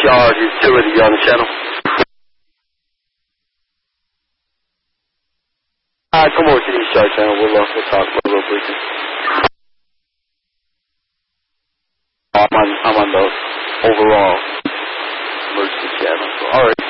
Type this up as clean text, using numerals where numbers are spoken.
discharge utility on the channel. Come over to the discharge channel. We'll talk a little bit. I'm on the overall emergency channel. So, all right.